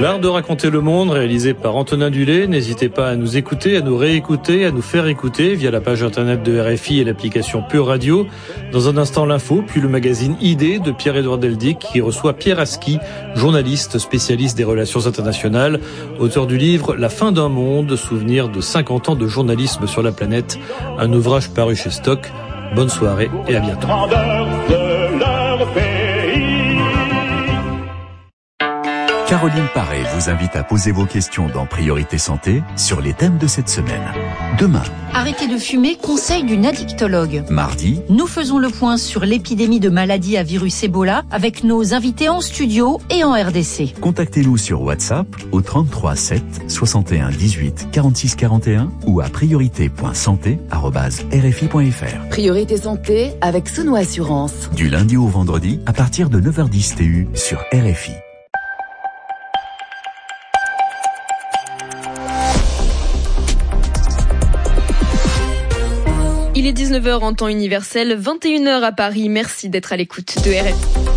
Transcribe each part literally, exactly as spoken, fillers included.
L'art de raconter le monde, réalisé par Antonin Dulé. N'hésitez pas à nous écouter, à nous réécouter, à nous faire écouter via la page internet de R F I et l'application Pure Radio. Dans un instant, l'info, puis le magazine Idées de Pierre-Édouard Deldic qui reçoit Pierre Aski, journaliste spécialiste des relations internationales, auteur du livre La fin d'un monde, souvenir de cinquante ans de journalisme sur la planète, un ouvrage paru chez Stock. Bonne soirée et à bientôt. Caroline Paré vous invite à poser vos questions dans Priorité Santé sur les thèmes de cette semaine. Demain, arrêtez de fumer, conseil d'une addictologue. Mardi, nous faisons le point sur l'épidémie de maladies à virus Ebola avec nos invités en studio et en R D C. Contactez-nous sur WhatsApp au trente-trois sept soixante et un dix-huit quarante-six quarante et un ou à priorité point santé arobase r f i point f r. Priorité Santé avec Sono Assurance. Du lundi au vendredi à partir de neuf heures dix T U sur R F I. Il est dix-neuf heures en temps universel, vingt et une heures à Paris. Merci d'être à l'écoute de R F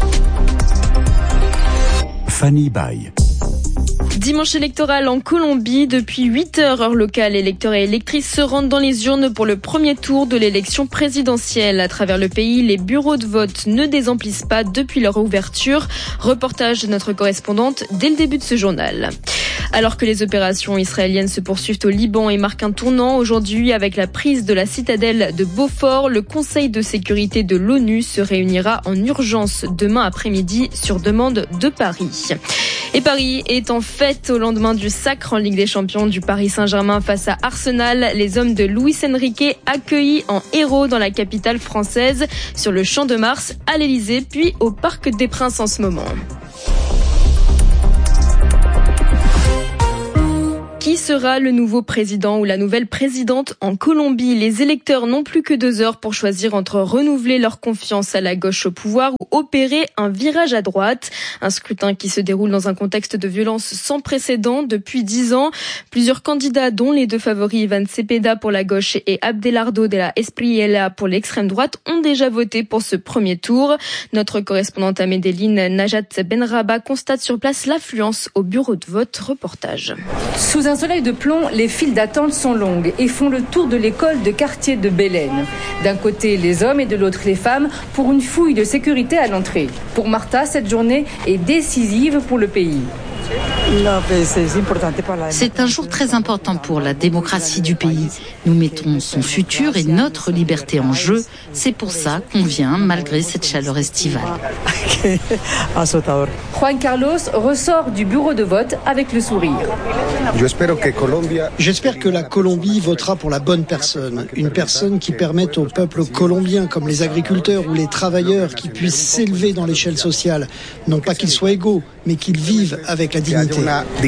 I. Fanny Baye. Dimanche électoral en Colombie, depuis huit heures, heure locale, électeurs et électrices se rendent dans les urnes pour le premier tour de l'élection présidentielle. À travers le pays, les bureaux de vote ne désemplissent pas depuis leur ouverture. Reportage de notre correspondante dès le début de ce journal. Alors que les opérations israéliennes se poursuivent au Liban et marquent un tournant aujourd'hui avec la prise de la citadelle de Beaufort, le Conseil de sécurité de l'ONU se réunira en urgence demain après-midi sur demande de Paris. Et Paris est en fête au lendemain du sacre en Ligue des Champions du Paris Saint-Germain face à Arsenal. Les hommes de Luis Enrique accueillis en héros dans la capitale française sur le Champ de Mars, à l'Elysée puis au Parc des Princes en ce moment. Qui sera le nouveau président ou la nouvelle présidente en Colombie? Les électeurs n'ont plus que deux heures pour choisir entre renouveler leur confiance à la gauche au pouvoir ou opérer un virage à droite. Un scrutin qui se déroule dans un contexte de violence sans précédent depuis dix ans. Plusieurs candidats, dont les deux favoris Iván Cepeda pour la gauche et Abelardo de la Espriella pour l'extrême droite, ont déjà voté pour ce premier tour. Notre correspondante à Medellín, Najat Benraba, constate sur place l'affluence au bureau de vote. Reportage. Sous un soleil de plomb, les files d'attente sont longues et font le tour de l'école de quartier de Belén. D'un côté les hommes et de l'autre les femmes pour une fouille de sécurité à l'entrée. Pour Martha, cette journée est décisive pour le pays. C'est un jour très important pour la démocratie du pays. Nous mettons son futur et notre liberté en jeu. C'est pour ça qu'on vient, malgré cette chaleur estivale. Juan Carlos ressort du bureau de vote avec le sourire. J'espère que la Colombie votera pour la bonne personne. Une personne qui permette au peuple colombien, comme les agriculteurs ou les travailleurs, qui puissent s'élever dans l'échelle sociale. Non pas qu'ils soient égaux, mais qu'ils vivent avec la dignité.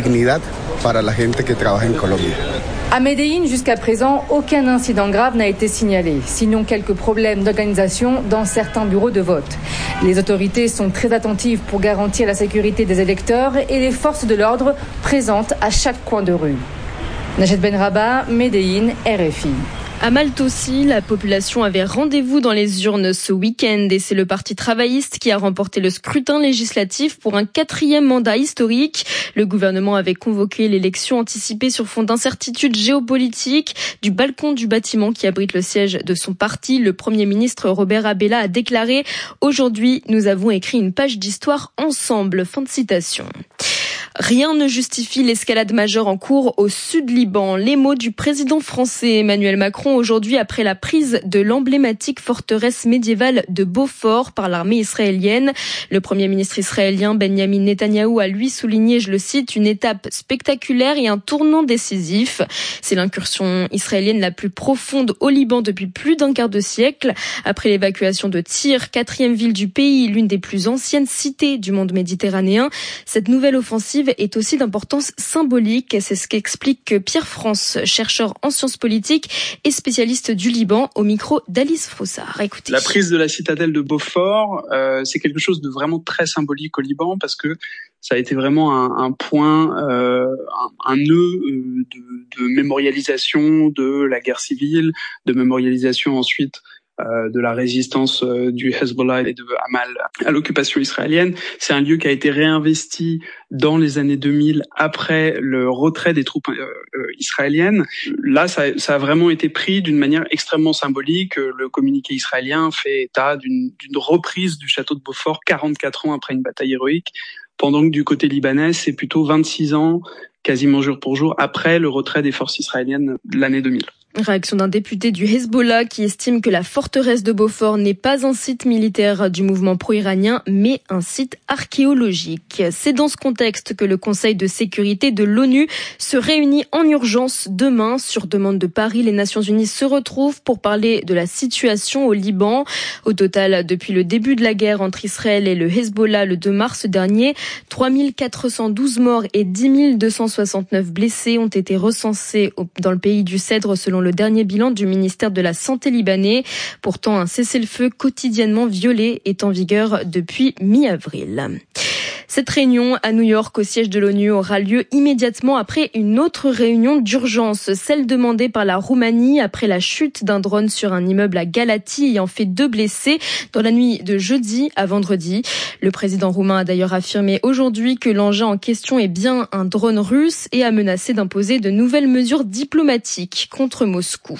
À Medellín, jusqu'à présent, aucun incident grave n'a été signalé, sinon quelques problèmes d'organisation dans certains bureaux de vote. Les autorités sont très attentives pour garantir la sécurité des électeurs et les forces de l'ordre présentes à chaque coin de rue. Najat Benraba, Medellín, R F I. À Malte aussi, la population avait rendez-vous dans les urnes ce week-end et c'est le Parti travailliste qui a remporté le scrutin législatif pour un quatrième mandat historique. Le gouvernement avait convoqué l'élection anticipée sur fond d'incertitude géopolitique. Du balcon du bâtiment qui abrite le siège de son parti, le Premier ministre Robert Abella a déclaré « Aujourd'hui, nous avons écrit une page d'histoire ensemble ». Fin de citation. Rien ne justifie l'escalade majeure en cours au sud-Liban. Les mots du président français Emmanuel Macron aujourd'hui après la prise de l'emblématique forteresse médiévale de Beaufort par l'armée israélienne. Le premier ministre israélien Benjamin Netanyahou a lui souligné, je le cite, une étape spectaculaire et un tournant décisif. C'est l'incursion israélienne la plus profonde au Liban depuis plus d'un quart de siècle. Après l'évacuation de Tyr, quatrième ville du pays, l'une des plus anciennes cités du monde méditerranéen, cette nouvelle offensive est aussi d'importance symbolique. C'est ce qu'explique Pierre France, chercheur en sciences politiques et spécialiste du Liban, au micro d'Alice Frossard. Écoutez. La prise de la citadelle de Beaufort, euh, c'est quelque chose de vraiment très symbolique au Liban parce que ça a été vraiment un, un point, euh, un, un nœud de, de mémorialisation de la guerre civile, de mémorialisation ensuite euh, de la résistance euh, du Hezbollah et de Hamal à l'occupation israélienne. C'est un lieu qui a été réinvesti dans les années deux mille après le retrait des troupes euh, euh, israéliennes. Là, ça, ça a vraiment été pris d'une manière extrêmement symbolique. Le communiqué israélien fait état d'une, d'une reprise du château de Beaufort quarante-quatre ans après une bataille héroïque, pendant que du côté libanais, c'est plutôt vingt-six ans, quasiment jour pour jour, après le retrait des forces israéliennes de l'année deux mille. Réaction d'un député du Hezbollah qui estime que la forteresse de Beaufort n'est pas un site militaire du mouvement pro-iranien, mais un site archéologique. C'est dans ce contexte que le Conseil de sécurité de l'ONU se réunit en urgence demain. Sur demande de Paris, les Nations Unies se retrouvent pour parler de la situation au Liban. Au total, depuis le début de la guerre entre Israël et le Hezbollah le deux mars dernier, trois mille quatre cent douze morts et dix mille deux cent soixante-neuf blessés ont été recensés dans le pays du Cèdre selon le dernier bilan du ministère de la Santé libanais. Pourtant, un cessez-le-feu quotidiennement violé est en vigueur depuis mi-avril. Cette réunion à New York au siège de l'ONU aura lieu immédiatement après une autre réunion d'urgence, celle demandée par la Roumanie après la chute d'un drone sur un immeuble à Galati ayant fait deux blessés dans la nuit de jeudi à vendredi. Le président roumain a d'ailleurs affirmé aujourd'hui que l'engin en question est bien un drone russe et a menacé d'imposer de nouvelles mesures diplomatiques contre Moscou.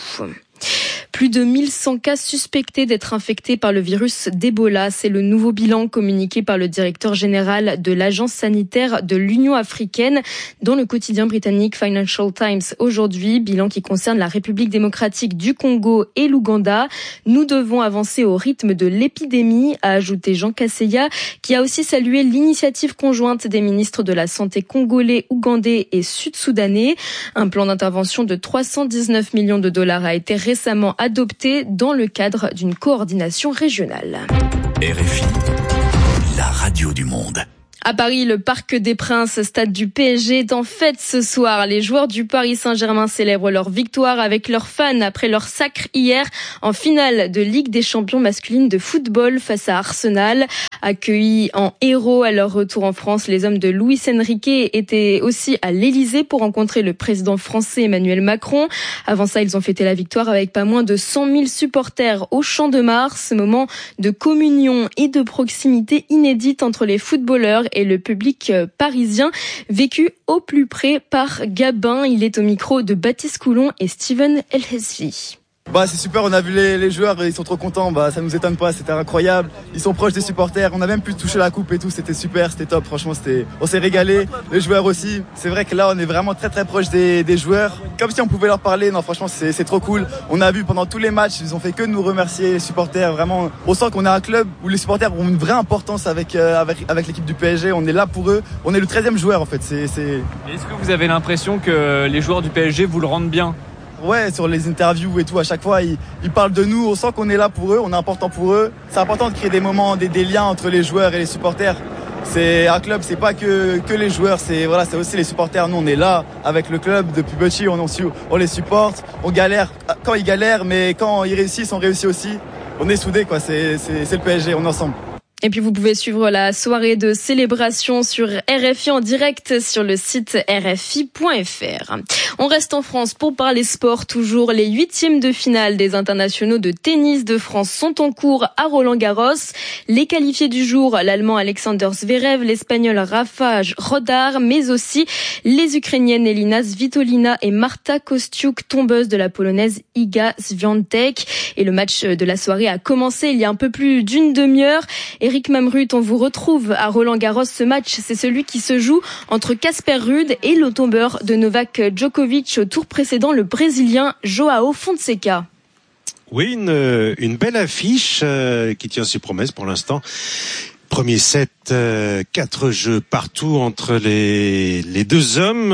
Plus de mille cent cas suspectés d'être infectés par le virus d'Ebola. C'est le nouveau bilan communiqué par le directeur général de l'Agence sanitaire de l'Union africaine dans le quotidien britannique Financial Times aujourd'hui. Bilan qui concerne la République démocratique du Congo et l'Ouganda. Nous devons avancer au rythme de l'épidémie, a ajouté Jean Kaseya, qui a aussi salué l'initiative conjointe des ministres de la Santé congolais, ougandais et sud-soudanais. Un plan d'intervention de trois cent dix-neuf millions de dollars a été récemment adopté dans le cadre d'une coordination régionale. R F I, la radio du monde. À Paris, le Parc des Princes, stade du P S G, est en fête ce soir. Les joueurs du Paris Saint-Germain célèbrent leur victoire avec leurs fans après leur sacre hier en finale de Ligue des champions masculines de football face à Arsenal. Accueillis en héros à leur retour en France, les hommes de Luis Enrique étaient aussi à l'Elysée pour rencontrer le président français Emmanuel Macron. Avant ça, ils ont fêté la victoire avec pas moins de cent mille supporters au Champ de Mars. Moment de communion et de proximité inédite entre les footballeurs et le public parisien, vécu au plus près par Gabin. Il est au micro de Baptiste Coulon et Steven Elhesvi. Bah c'est super, on a vu les, les joueurs, ils sont trop contents, bah ça nous étonne pas, c'était incroyable. Ils sont proches des supporters, on a même pu toucher la coupe et tout, c'était super, c'était top, franchement c'était, on s'est régalé, les joueurs aussi. C'est vrai que là on est vraiment très très proche des, des joueurs, comme si on pouvait leur parler. Non franchement c'est, c'est trop cool. On a vu pendant tous les matchs, ils ont fait que nous remercier, les supporters. Vraiment, on sent qu'on a un club où les supporters ont une vraie importance avec euh, avec avec l'équipe du P S G. On est là pour eux, on est le treizième joueur en fait. C'est, c'est... Est-ce que vous avez l'impression que les joueurs du P S G vous le rendent bien ? Ouais, sur les interviews et tout, à chaque fois, ils, ils parlent de nous. On sent qu'on est là pour eux, on est important pour eux. C'est important de créer des moments, des, des liens entre les joueurs et les supporters. C'est un club, c'est pas que, que les joueurs, c'est, voilà, c'est aussi les supporters. Nous, on est là avec le club depuis petit, on, on, on les supporte. On galère quand ils galèrent, mais quand ils réussissent, on réussit aussi. On est soudés, quoi. C'est, c'est, c'est le P S G, on est ensemble. Et puis vous pouvez suivre la soirée de célébration sur R F I en direct sur le site r f i point f r. On reste en France pour parler sport toujours. Les huitièmes de finale des internationaux de tennis de France sont en cours à Roland-Garros. Les qualifiés du jour, l'Allemand Alexander Zverev, l'Espagnol Rafa Rodar, mais aussi les Ukrainiennes Elina Svitolina et Marta Kostyuk, tombeuse de la Polonaise Iga Swiatek. Et le match de la soirée a commencé il y a un peu plus d'une demi-heure. Éric Mamrut, on vous retrouve à Roland-Garros. Ce match, c'est celui qui se joue entre Casper Ruud et le tombeur de Novak Djokovic au tour précédent, le Brésilien Joao Fonseca. Oui, une, une belle affiche euh, qui tient ses promesses pour l'instant. Premier set, euh, quatre jeux partout entre les, les deux hommes.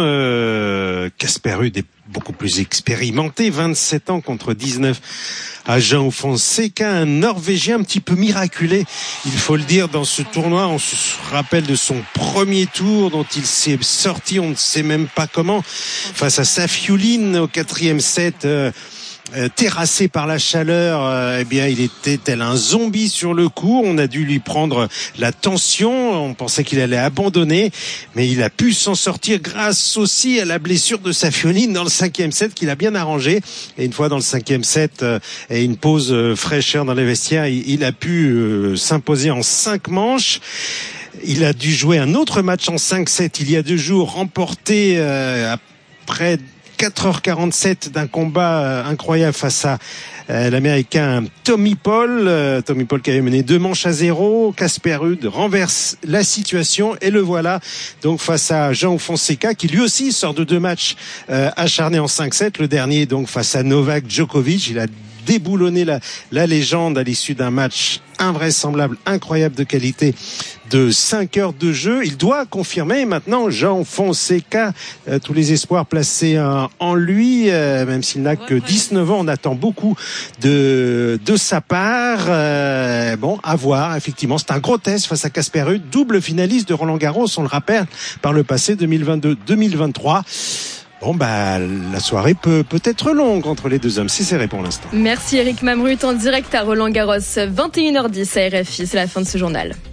Casper euh, Ruud est beaucoup plus expérimenté, vingt-sept ans contre dix-neuf à João Fonseca, un Norvégien un petit peu miraculé, il faut le dire, dans ce tournoi. On se rappelle de son premier tour dont il s'est sorti, on ne sait même pas comment, face à Safiullin au quatrième set. Euh, euh, terrassé par la chaleur, euh, eh bien, il était tel un zombie sur le coup. On a dû lui prendre la tension. On pensait qu'il allait abandonner, mais il a pu s'en sortir grâce aussi à la blessure de Saffiolline dans le cinquième set qu'il a bien arrangé. Et une fois dans le cinquième set euh, et une pause euh, fraîcheur dans les vestiaires, il, il a pu euh, s'imposer en cinq manches. Il a dû jouer un autre match en cinq sept il y a deux jours, remporté euh, après quatre heures quarante-sept d'un combat euh, incroyable face à euh, l'Américain Tommy Paul. Euh, Tommy Paul qui avait mené deux manches à zéro. Casper Ruud renverse la situation et le voilà donc face à João Fonseca qui lui aussi sort de deux matchs euh, acharnés en cinq sept. Le dernier donc face à Novak Djokovic. Il a déboulonné la, la légende à l'issue d'un match invraisemblable, incroyable de qualité de cinq heures de jeu. Il doit confirmer maintenant João Fonseca, euh, tous les espoirs placés euh, en lui, euh, même s'il n'a que dix-neuf ans, on attend beaucoup de de sa part. Euh, bon, à voir, effectivement, c'est un gros test face à Casper Ruud, double finaliste de Roland Garros, on le rappelle, par le passé deux mille vingt-deux deux mille vingt-trois. Bon, bah, la soirée peut, peut être longue entre les deux hommes. C'est serré pour l'instant. Merci Eric Mamrut en direct à Roland Garros, vingt et une heures dix à R F I. C'est la fin de ce journal.